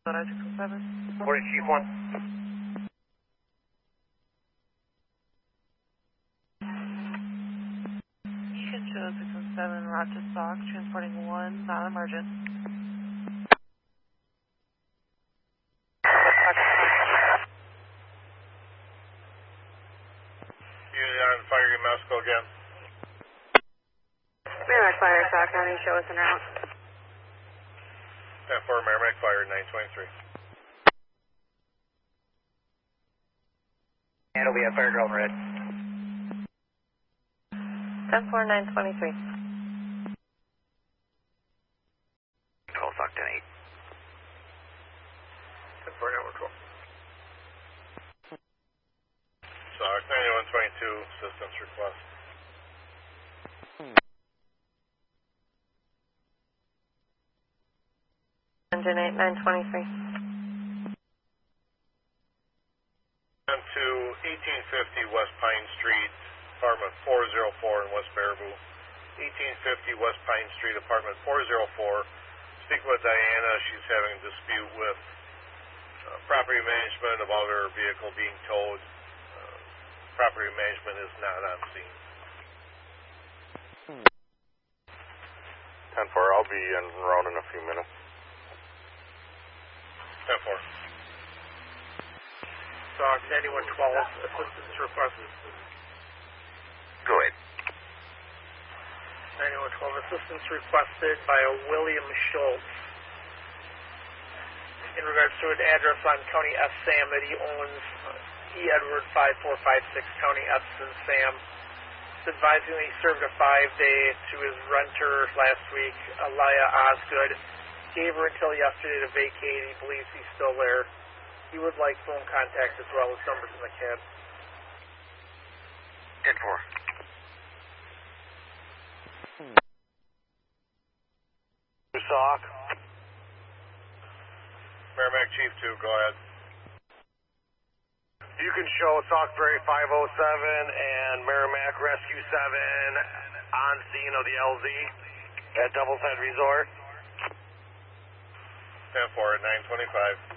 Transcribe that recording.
607. Morning, Chief 1. You can show 617 route to stock, transporting 1, non-emergent. Unit on fire, your mouse go again. Merrimack Fire, Stock County, show us en route. 10-4, Merrimack Fire, 923. And it'll be a fire drill in red. 10-4, 923. 12 Stock 10-8. 10-4, network 12. Stock 9122, assistance request. Engine 8, 923. On to 1850 West Pine Street, apartment 404 in West Baraboo. 1850 West Pine Street, apartment 404. Speaking with Diana, she's having a dispute with property management about her vehicle being towed. Property management is not on scene. 10-4, I'll be en route in a few minutes. 10-4. Stock 9112, assistance requested. Go ahead. 9112, assistance requested by a William Schultz in regards to an address on County F. Sam that he owns, E. Edward 5456, County F. Sam. It's advising that he served a 5-day to his renter last week, Alaya Osgood. Gave her until yesterday to vacate. He believes he's still there. He would like phone contact as well as numbers in the cab. 10-4. Sock. Merrimack Chief 2, go ahead. You can show Sockberry 507 and Merrimack Rescue 7 on scene of the LZ at Doubles Head Resort. 10-4 at 925.